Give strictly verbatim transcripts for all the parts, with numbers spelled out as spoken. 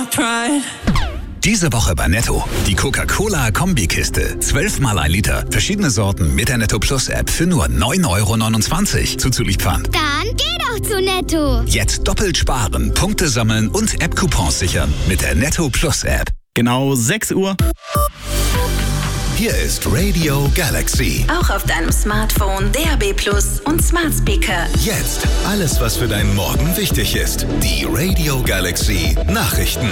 Diese Woche bei Netto. Die Coca-Cola-Kombikiste. Zwölfmal ein Liter. Verschiedene Sorten mit der Netto Plus App für nur neun Euro neunundzwanzig. Zuzüglich Pfand. Dann geh doch zu Netto. Jetzt doppelt sparen, Punkte sammeln und App-Coupons sichern mit der Netto Plus App. Genau sechs Uhr. Hier ist Radio Galaxy. Auch auf deinem Smartphone, D A B Plus und Smart Speaker. Jetzt alles, was für deinen Morgen wichtig ist. Die Radio Galaxy Nachrichten.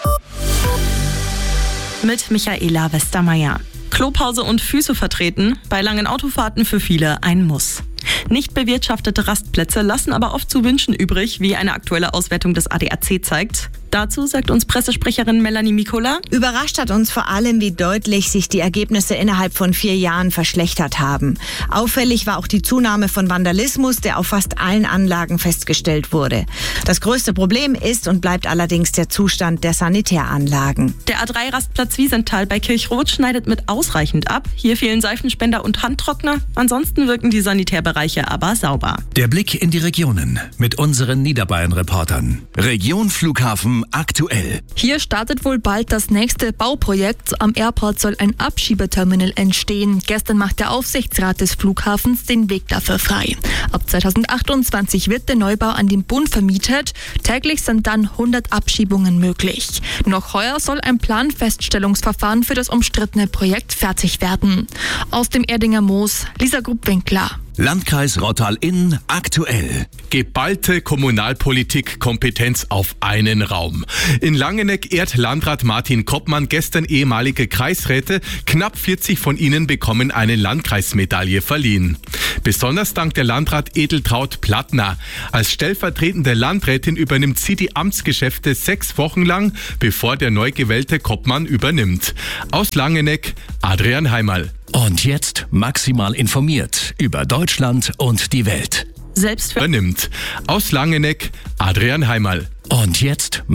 Mit Michaela Westermeier. Klopause und Füße vertreten, bei langen Autofahrten für viele ein Muss. Nicht bewirtschaftete Rastplätze lassen aber oft zu wünschen übrig, wie eine aktuelle Auswertung des A D A C zeigt. Dazu sagt uns Pressesprecherin Melanie Mikola: Überrascht hat uns vor allem, wie deutlich sich die Ergebnisse innerhalb von vier Jahren verschlechtert haben. Auffällig war auch die Zunahme von Vandalismus, der auf fast allen Anlagen festgestellt wurde. Das größte Problem ist und bleibt allerdings der Zustand der Sanitäranlagen. Der A drei Rastplatz Wiesenthal bei Kirchroth schneidet mit ausreichend ab. Hier fehlen Seifenspender und Handtrockner. Ansonsten wirken die Sanitärbereiche aber sauber. Der Blick in die Regionen mit unseren Niederbayern-Reportern. Region Flughafen aktuell. Hier startet wohl bald das nächste Bauprojekt. Am Airport soll ein Abschiebeterminal entstehen. Gestern macht der Aufsichtsrat des Flughafens den Weg dafür frei. Ab zweitausendachtundzwanzig wird der Neubau an den Bund vermietet. Täglich sind dann hundert Abschiebungen möglich. Noch heuer soll ein Planfeststellungsverfahren für das umstrittene Projekt fertig werden. Aus dem Erdinger Moos, Lisa Grubwinkler. Landkreis Rottal-Inn aktuell. Geballte Kommunalpolitik-Kompetenz auf einen Raum. In Langeneck ehrt Landrat Martin Koppmann gestern ehemalige Kreisräte. Knapp vierzig von ihnen bekommen eine Landkreismedaille verliehen. Besonders dank der Landrat Edeltraud Plattner. Als stellvertretende Landrätin übernimmt sie die Amtsgeschäfte sechs Wochen lang, bevor der neu gewählte Koppmann übernimmt. Aus Langeneck, Adrian Heimerl. Und jetzt maximal informiert über Deutschland und die Welt. Selbst Übernimmt. Aus Langeneck, Adrian Heimerl. Und jetzt